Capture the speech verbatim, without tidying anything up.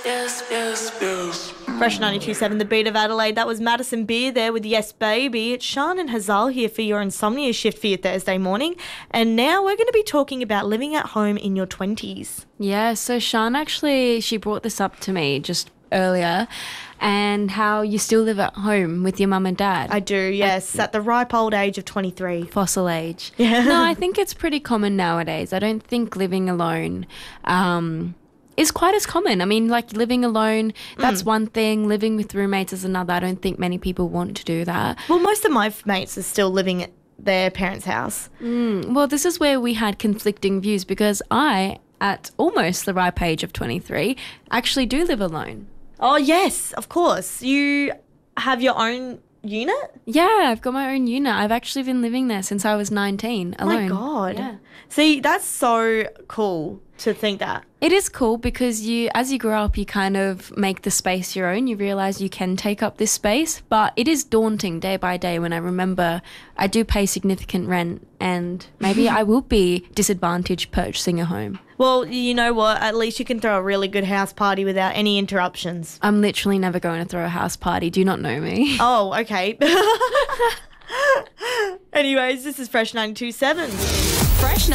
Yes, yes, yes. Fresh ninety-two point seven, the beat of Adelaide. That was Madison Beer there with Yes Baby. It's Sean and Hazal here for your insomnia shift for your Thursday morning. And now we're going to be talking about living at home in your twenties. Yeah, so Sean actually, she brought this up to me just earlier, and how you still live at home with your mum and dad. I do, yes, at the ripe old age of twenty-three. Fossil age. Yeah. No, I think it's pretty common nowadays. I don't think living alone um, is quite as common. I mean, like living alone, that's mm. one thing. Living with roommates is another. I don't think many people want to do that. Well, most of my f- mates are still living at their parents' house. Mm. Well, this is where we had conflicting views because I, at almost the ripe age of twenty-three, actually do live alone. Oh, yes, of course. You have your own unit? Yeah, I've got my own unit. I've actually been living there since I was nineteen, alone. Oh, my God. Yeah. See, that's so cool to think that. It is cool because you, as you grow up, you kind of make the space your own. You realise you can take up this space, but it is daunting day by day when I remember I do pay significant rent and maybe I will be disadvantaged purchasing a home. Well, you know what? At least you can throw a really good house party without any interruptions. I'm literally never going to throw a house party. Do you not know me? Oh, okay. Anyways, this is Fresh ninety-two point seven. Fresh